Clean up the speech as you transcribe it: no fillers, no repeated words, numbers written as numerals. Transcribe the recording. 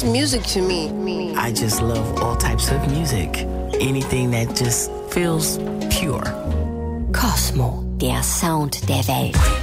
is music to me? I just love all types of music. Anything that just feels pure. Cosmo, der Sound der Welt.